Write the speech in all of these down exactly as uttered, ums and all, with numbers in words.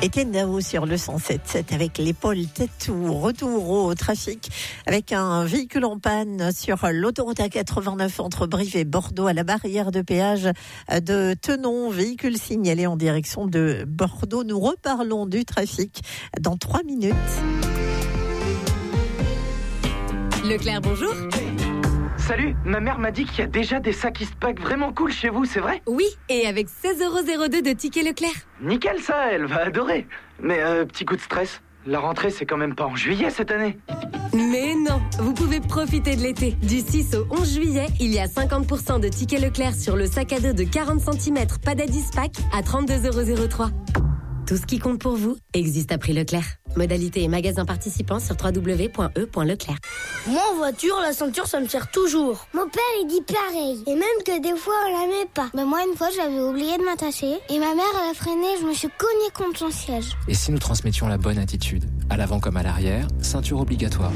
était Nao sur le cent sept sept avec l'épaule tatou. Retour au trafic avec un véhicule en panne sur l'autoroute A quatre-vingt-neuf entre Brive et Bordeaux à la barrière de péage de Tenon. Véhicule signalé en direction de Bordeaux. Nous reparlons du trafic dans trois minutes. Leclerc, bonjour. Salut, ma mère m'a dit qu'il y a déjà des sacs Eastpak vraiment cool chez vous, c'est vrai ? Oui, et avec seize euros zéro deux de tickets Leclerc. Nickel ça, elle va adorer. Mais euh, petit coup de stress, la rentrée c'est quand même pas en juillet cette année. Mais non, vous pouvez profiter de l'été. Du six au onze juillet, il y a cinquante pour cent de tickets Leclerc sur le sac à dos de quarante centimètres Padad Eastpak à trente-deux euros zéro trois. Tout ce qui compte pour vous existe à prix Leclerc. Modalité et magasin participants sur w w w point e point leclerc. Moi en voiture, la ceinture ça me sert toujours. Mon père il dit pareil. Et même que des fois on la met pas. Mais moi une fois j'avais oublié de m'attacher. Et ma mère elle a freiné, je me suis cognée contre son siège. Et si nous transmettions la bonne attitude, à l'avant comme à l'arrière, ceinture obligatoire.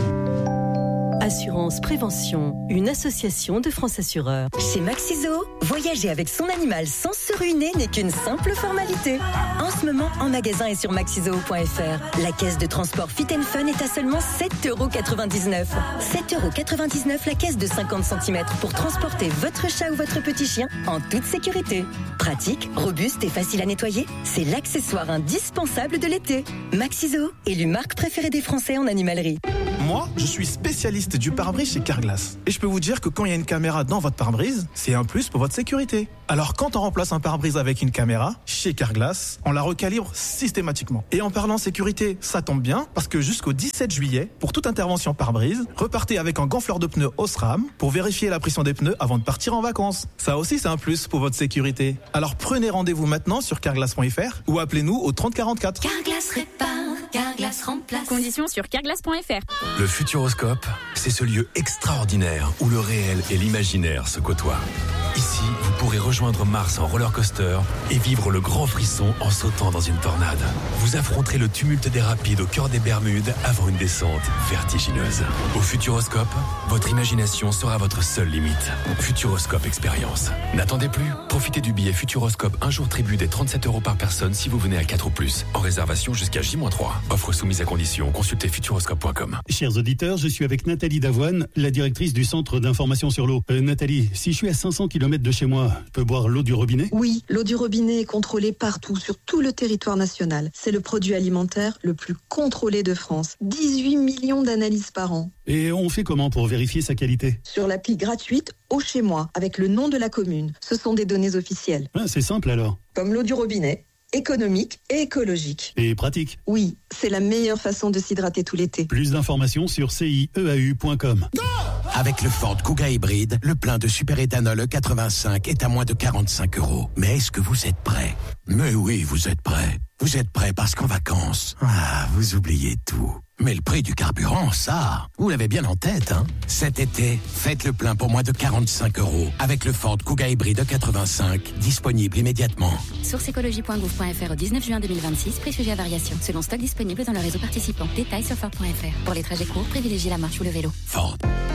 Assurance Prévention, une association de France Assureurs. Chez Maxiso, voyager avec son animal sans se ruiner n'est qu'une simple formalité. En ce moment, en magasin et sur maxiso point f r, la caisse de transport Fit and Fun est à seulement sept euros quatre-vingt-dix-neuf. sept euros quatre-vingt-dix-neuf la caisse de cinquante centimètres pour transporter votre chat ou votre petit chien en toute sécurité. Pratique, robuste et facile à nettoyer, c'est l'accessoire indispensable de l'été. Maxiso, élu marque préférée des Français en animalerie. Moi, je suis spécialiste du pare-brise chez Carglass. Et je peux vous dire que quand il y a une caméra dans votre pare-brise, c'est un plus pour votre sécurité. Alors quand on remplace un pare-brise avec une caméra, chez Carglass, on la recalibre systématiquement. Et en parlant sécurité, ça tombe bien, parce que jusqu'au dix-sept juillet, pour toute intervention pare-brise, repartez avec un gonfleur de pneus Osram pour vérifier la pression des pneus avant de partir en vacances. Ça aussi, c'est un plus pour votre sécurité. Alors prenez rendez-vous maintenant sur carglass point f r ou appelez-nous au trente quarante-quatre. Carglass répare, Carglass remplace. Conditions sur carglass point f r. Le Futuroscope, c'est ce lieu extraordinaire où le réel et l'imaginaire se côtoient. Ici, vous pourrez rejoindre Mars en roller coaster et vivre le grand frisson en sautant dans une tornade. Vous affronterez le tumulte des rapides au cœur des Bermudes avant une descente vertigineuse. Au Futuroscope, votre imagination sera votre seule limite. Futuroscope Expérience. N'attendez plus. Profitez du billet Futuroscope un jour tribu des trente-sept euros par personne si vous venez à quatre ou plus. En réservation jusqu'à J moins trois. Offre soumise à condition. Consultez futuroscope point com. Chers auditeurs, je suis avec Nathalie Davoine, la directrice du Centre d'information sur l'eau. Euh, Nathalie, si je suis à cinq cents kilomètres de chez moi, je peux boire l'eau du robinet ? Oui, l'eau du robinet est contrôlée partout, sur tout le territoire national. C'est le produit alimentaire le plus contrôlé de France. dix-huit millions d'analyses par an. Et on fait comment pour vérifier sa qualité ? Sur l'appli gratuite Eau chez moi, avec le nom de la commune. Ce sont des données officielles. Ah, c'est simple alors. Comme l'eau du robinet, économique et écologique. Et pratique. Oui, c'est la meilleure façon de s'hydrater tout l'été. Plus d'informations sur c i e a u point com. Avec le Ford Kuga hybride, le plein de superéthanol E quatre-vingt-cinq est à moins de quarante-cinq euros. Mais est-ce que vous êtes prêts ? Mais oui, vous êtes prêts. Vous êtes prêts parce qu'en vacances, ah, vous oubliez tout. Mais le prix du carburant, ça, vous l'avez bien en tête, hein. Cet été, faites le plein pour moins de quarante-cinq euros avec le Ford Kuga hybride E quatre-vingt-cinq, disponible immédiatement. Source écologie point gouv point f r au dix-neuf juin deux mille vingt-six, prix sujet à variation, selon stock disponible dans le réseau participant. Détails sur ford point f r. Pour les trajets courts, privilégiez la marche ou le vélo. Ford.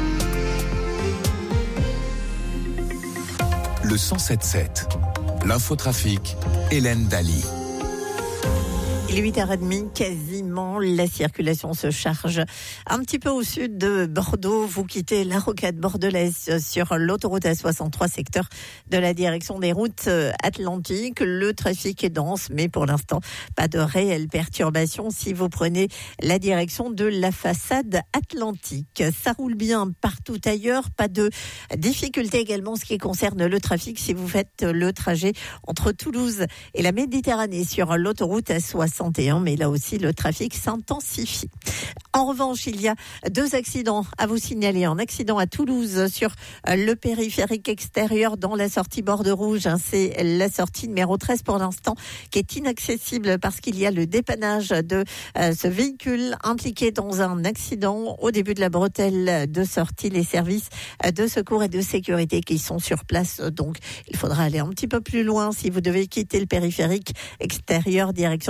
Le cent sept sept. L'infotrafic, Hélène Daly. Il est huit heures trente, quasiment, la circulation se charge un petit peu au sud de Bordeaux. Vous quittez la rocade bordelaise sur l'autoroute A soixante-trois, secteur de la direction des routes atlantiques. Le trafic est dense, mais pour l'instant, pas de réelle perturbation si vous prenez la direction de la façade atlantique. Ça roule bien partout ailleurs, pas de difficulté également en ce qui concerne le trafic si vous faites le trajet entre Toulouse et la Méditerranée sur l'autoroute A soixante et un, mais là aussi le trafic s'intensifie. En revanche, il y a deux accidents à vous signaler. Un accident à Toulouse sur le périphérique extérieur dans la sortie Borde Rouge. C'est la sortie numéro treize pour l'instant qui est inaccessible parce qu'il y a le dépannage de ce véhicule impliqué dans un accident au début de la bretelle de sortie. Les services de secours et de sécurité qui sont sur place. Donc, il faudra aller un petit peu plus loin si vous devez quitter le périphérique extérieur direction Bordeaux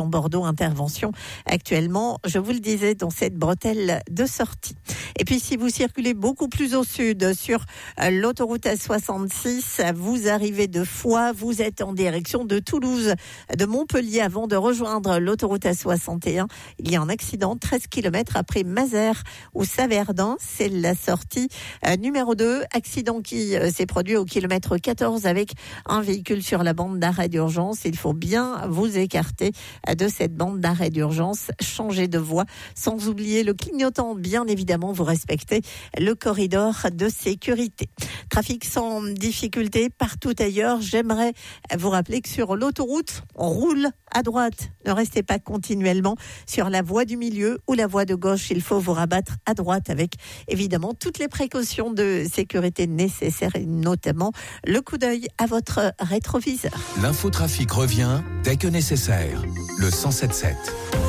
auto-intervention actuellement, je vous le disais, dans cette bretelle de sortie. Et puis si vous circulez beaucoup plus au sud sur l'autoroute A soixante-six, vous arrivez de Foix, vous êtes en direction de Toulouse, de Montpellier avant de rejoindre l'autoroute A soixante et un. Il y a un accident treize kilomètres après Mazères ou Saverdin, c'est la sortie euh, numéro deux. Accident qui euh, s'est produit au kilomètre quatorze avec un véhicule sur la bande d'arrêt d'urgence. Il faut bien vous écarter euh, de cette bande d'arrêt d'urgence, changer de voie, sans oublier le clignotant. Bien évidemment, vous respectez le corridor de sécurité. Trafic sans difficulté partout ailleurs. J'aimerais vous rappeler que sur l'autoroute, on roule à droite. Ne restez pas continuellement sur la voie du milieu ou la voie de gauche. Il faut vous rabattre à droite avec évidemment toutes les précautions de sécurité nécessaires et notamment le coup d'œil à votre rétroviseur. L'infotrafic revient dès que nécessaire. Le cent sept sept.